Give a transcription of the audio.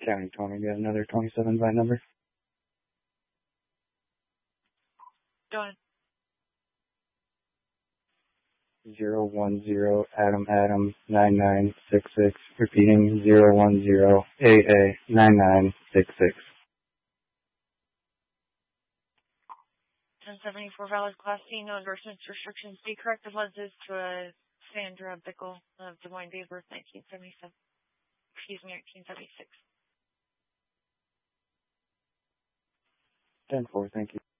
County 20, you got another 27 VIN number? Go ahead. 010 Adam 9966, repeating 010 AA 9966. 1074 valid Class C, no endorsements, restrictions. Be corrected lenses to a Sandra Bickle of Des Moines, date of birth 1976. Ten four, thank you.